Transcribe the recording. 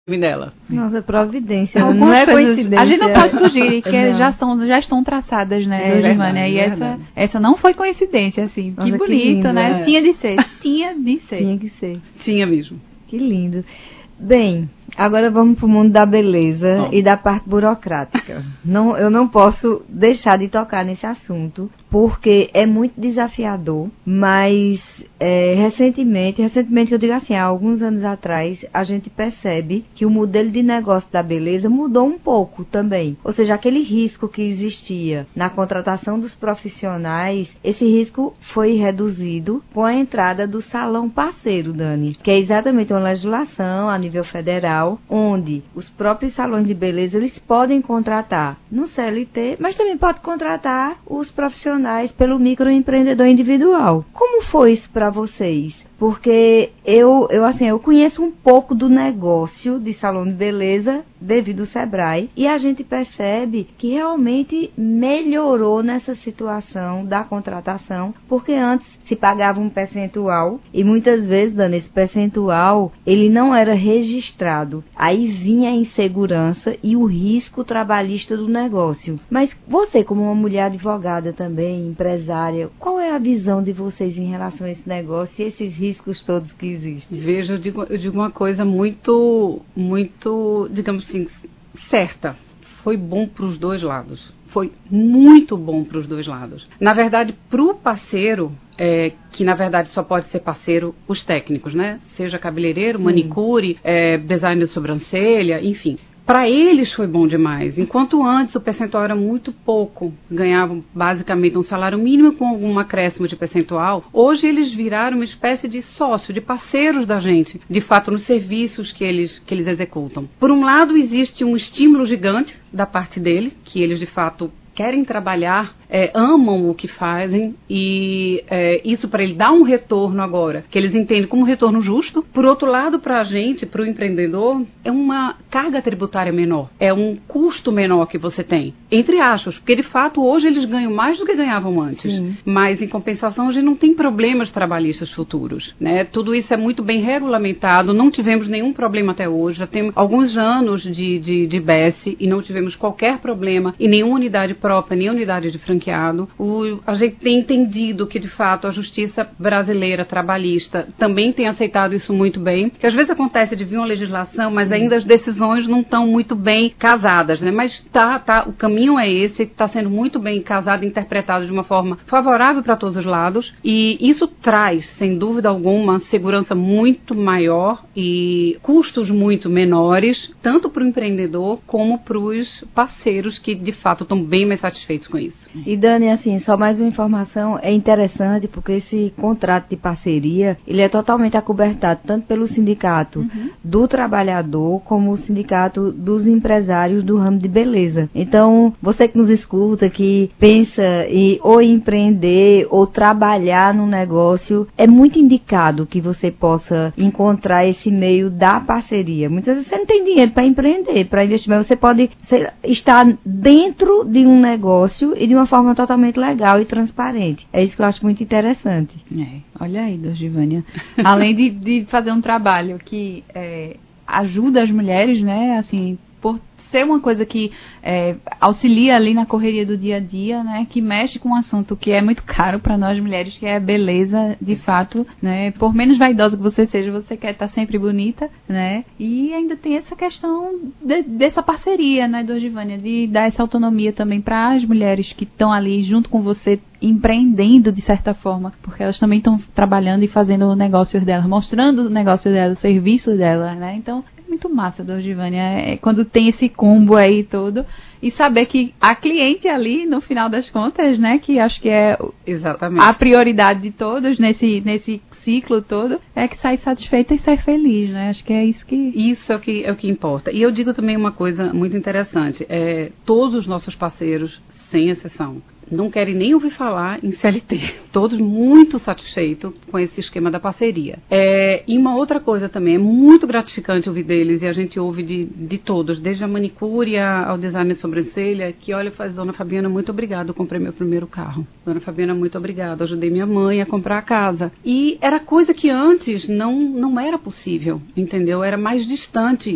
dela. Nossa, providência. Algumas não é coisas, coincidência. a gente não pode fugir, que já estão traçadas, né, do Givânia. E essa não foi coincidência, assim. Nossa, que bonito, lindo, né? Tinha de ser. Tinha de ser. Tinha que ser. Tinha mesmo. Que lindo. Bem, agora vamos para o mundo da beleza e da parte burocrática. Eu não posso deixar de tocar nesse assunto, porque é muito desafiador, mas recentemente que eu digo assim, há alguns anos atrás, a gente percebe que o modelo de negócio da beleza mudou um pouco também. Ou seja, aquele risco que existia na contratação dos profissionais, esse risco foi reduzido com a entrada do salão parceiro, Dani, que é exatamente uma legislação a nível federal, onde os próprios salões de beleza, eles podem contratar no CLT, mas também pode contratar os profissionais pelo microempreendedor individual. Como foi isso para vocês? Porque eu conheço um pouco do negócio de salão de beleza devido ao Sebrae, e a gente percebe que realmente melhorou nessa situação da contratação, porque antes se pagava um percentual e muitas vezes, Dani, esse percentual ele não era registrado. Aí vinha a insegurança e o risco trabalhista do negócio. Mas você, como uma mulher advogada também, empresária, qual é a visão de vocês em relação a esse negócio e esses riscos todos que existem? Veja, eu digo uma coisa muito, digamos assim, certa. Foi bom para os dois lados. Foi muito bom para os dois lados. Na verdade, para o parceiro, que na verdade só pode ser parceiro os técnicos, né? Seja cabeleireiro, manicure, design de sobrancelha, enfim. Para eles foi bom demais. Enquanto antes o percentual era muito pouco, ganhavam basicamente um salário mínimo com algum acréscimo de percentual, hoje eles viraram uma espécie de sócio, de parceiros da gente, de fato nos serviços que eles executam. Por um lado existe um estímulo gigante da parte dele, que eles de fato querem trabalhar, amam o que fazem e isso para ele dar um retorno agora, que eles entendem como um retorno justo. Por outro lado, para a gente, para o empreendedor, é uma carga tributária menor, é um custo menor que você tem, entre aspas, porque de fato hoje eles ganham mais do que ganhavam antes. Sim. Mas em compensação a gente não tem problemas trabalhistas futuros, né? Tudo isso é muito bem regulamentado, não tivemos nenhum problema até hoje, já temos alguns anos de BES e não tivemos qualquer problema em nenhuma unidade própria, nem unidade de franquia. A gente tem entendido que, de fato, a justiça brasileira trabalhista também tem aceitado isso muito bem, que às vezes acontece de vir uma legislação, mas ainda as decisões não estão muito bem casadas, né? Mas o caminho é esse, está sendo muito bem casado e interpretado de uma forma favorável para todos os lados, e isso traz, sem dúvida alguma, segurança muito maior e custos muito menores, tanto para o empreendedor como para os parceiros que, de fato, estão bem mais satisfeitos com isso. E Dani, assim, só mais uma informação, é interessante porque esse contrato de parceria, ele é totalmente acobertado tanto pelo sindicato do trabalhador como o sindicato dos empresários do ramo de beleza. Então, você que nos escuta, que pensa ou empreender ou trabalhar no negócio, é muito indicado que você possa encontrar esse meio da parceria. Muitas vezes você não tem dinheiro para empreender, para investimento, você pode estar dentro de um negócio e de uma forma totalmente legal e transparente. É isso que eu acho muito interessante. Olha aí, Givânia. Além de fazer um trabalho que ajuda as mulheres, né, assim, por ser uma coisa que auxilia ali na correria do dia a dia, né, que mexe com um assunto que é muito caro para nós mulheres, que é a beleza, de fato, né, por menos vaidosa que você seja, você quer estar sempre bonita, né, e ainda tem essa questão dessa parceria, né, Givânia, de dar essa autonomia também para as mulheres que estão ali junto com você, empreendendo de certa forma, porque elas também estão trabalhando e fazendo negócios delas, mostrando o negócio delas, o serviço delas, né, então é muito massa, Givânia, quando tem esse combo aí todo, e saber que a cliente ali, no final das contas, né, que acho que é exatamente a prioridade de todos nesse ciclo todo, é que sai satisfeita e sai feliz, né? Acho que é isso que... Isso é o que importa. E eu digo também uma coisa muito interessante, todos os nossos parceiros, sem exceção, não querem nem ouvir falar em CLT. Todos muito satisfeitos com esse esquema da parceria. E uma outra coisa também, é muito gratificante ouvir deles, e a gente ouve de todos, desde a manicure ao design de sobrancelha, que olha, faz, Dona Fabiana, muito obrigada, eu comprei meu primeiro carro. Dona Fabiana, muito obrigada, ajudei minha mãe a comprar a casa. E era coisa que antes não era possível, entendeu? Era mais distante